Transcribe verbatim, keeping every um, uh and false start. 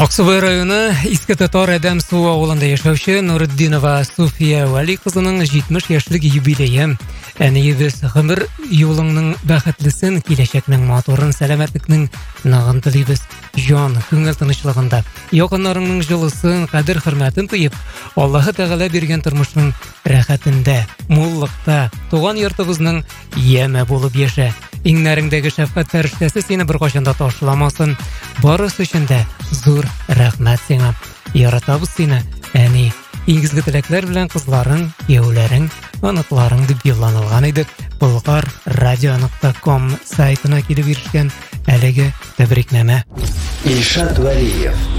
Аксубай районы Иске Татар Әдәм Су авылында яшәүче Нуриддинова Суфия Вали кызының җитмеш яшьлек юбилее. Әниебез гомер юлыңның бәхетлесен, киләчәкнең матурын, сәламәтлекнең ныгын телибез. Җан, күңел тынычлыгында, якыннарыңның җылысын, кадер хөрмәтен тоеп, Аллаһы Тәгалә биргән тормышның рәхәтендә, муллыкта, туган йортыбызның яме булып яшә. Иңнәреңдәге шәфкать фәрештәсе сине беркайчан да ташламасын. Барысы өчен дә зур рәхмәт сиңа. Яратабыз сине, әни. Иңгезге теләкләр белән кызларың, кияүләрең, аныкларың дип юлланылган иде. Болгар радио нокта ком сайтына килеп ирешкән әлеге тәбрикнамә. Илшат Валиев